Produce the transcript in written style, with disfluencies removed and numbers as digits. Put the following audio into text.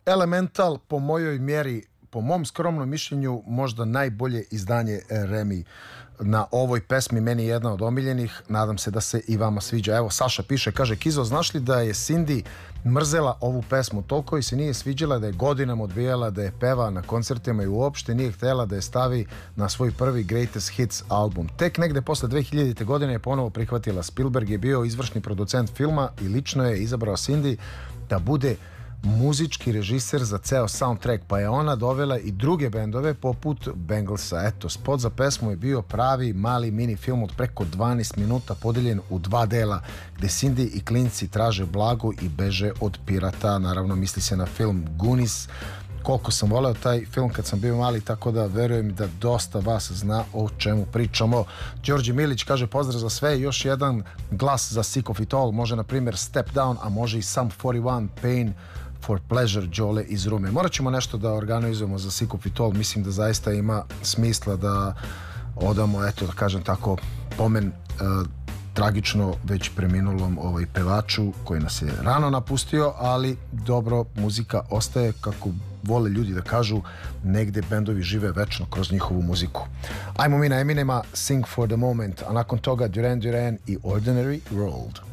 Elemental po mojoj mjeri, po mom skromnom mišljenju, možda najbolje izdanje Remi na ovoj pesmi, meni je jedna od omiljenih, nadam se da se i vama sviđa. Evo, Saša piše, kaže, Kizo, znaš li da je Cindy mrzela ovu pesmu, toliko i se nije sviđala da je godinama odbijala da je peva na koncertima i uopšte nije htjela da je stavi na svoj prvi Greatest Hits album. Tek negde posle 2000. godine je ponovo prihvatila. Spielberg je bio izvršni producent filma i lično je izabrao Cindy da bude muzički režiser za ceo soundtrack, pa je ona dovela i druge bendove poput Banglesa. Eto, spot za pesmu je bio pravi mali mini film od preko 12 minuta podeljen u dva dela, gde Cindy i klinci traže blago i beže od pirata. Naravno, misli se na film Goonies. Koliko sam voleo taj film kad sam bio mali, tako da verujem da dosta vas zna o čemu pričamo. Đorđe Milić kaže, pozdrav za sve, još jedan glas za Sick of It All, može na primjer Step Down, a može i Sum 41, Pain for Pleasure, Đole iz Rume. Morat ćemo nešto da organizujemo za Sick of It All, mislim da zaista ima smisla da odamo, eto da kažem tako, pomen tragično već preminulom pevaču koji nas je rano napustio, ali dobro, muzika ostaje, kako vole ljudi da kažu, negde bendovi žive večno kroz njihovu muziku. Ajmo mi na Eminema, Sing for the Moment, a nakon toga Duran Duran i Ordinary World.